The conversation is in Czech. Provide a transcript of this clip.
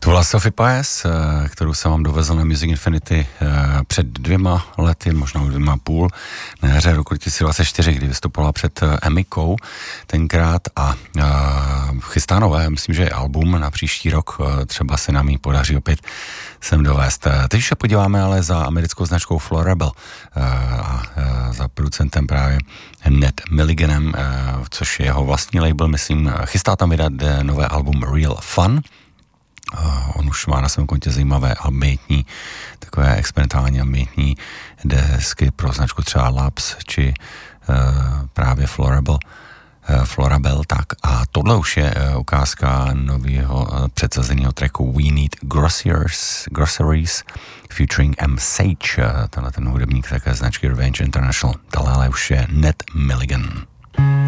byla Sophie Pies, kterou jsem vám dovezl na Music Infinity před 2 lety, možná 2,5, na jaře roku 2024, kdy vystupovala před Emikou tenkrát a chystá nové, myslím, že je album na příští rok, třeba se nám ji podaří opět sem dovést. Teď už se podíváme ale za americkou značkou Florabel a za producentem právě Ned Milliganem, což je jeho vlastní label, myslím, chystá tam vydat nové album Real Fun. On už má na svém kontě zajímavé ambientní, takové experimentální ambientní desky pro značku třeba Labs, či právě Florabel, tak. A tohle už je ukázka nového předsazeného tracku We Need Groceries featuring M. Sage, tenhle ten hudebník také značky Revenge International. Tohle už je Ned Milligan.